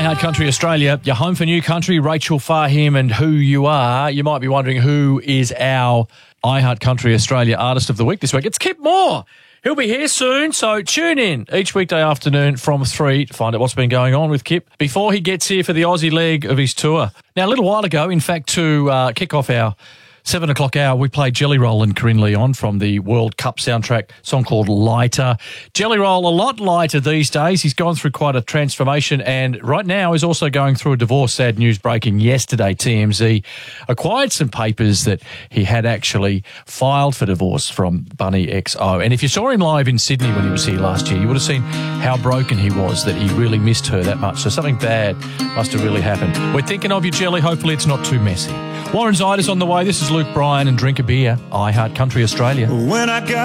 Heart Country Australia, your home for new country, Rachel Fahim and Who You Are. You might be wondering who is our I Heart Country Australia Artist of the Week this week. It's Kip Moore. He'll be here soon, so tune in each weekday afternoon from 3 to find out what's been going on with Kip before he gets here for the Aussie leg of his tour. Now, a little while ago, in fact, to kick off our 7 o'clock hour, we played Jelly Roll and Corinne Leon from the World Cup soundtrack, song called Lighter. Jelly Roll, a lot lighter these days. He's gone through quite a transformation and right now is also going through a divorce. Sad news breaking yesterday. TMZ acquired some papers that he had actually filed for divorce from Bunny XO. And if you saw him live in Sydney when he was here last year, you would have seen how broken he was, that he really missed her that much. So something bad must have really happened. We're thinking of you, Jelly. Hopefully it's not too messy. Warren Zyder's on the way. This is Luke Bryan and Drink a Beer, I Heart Country Australia. When I got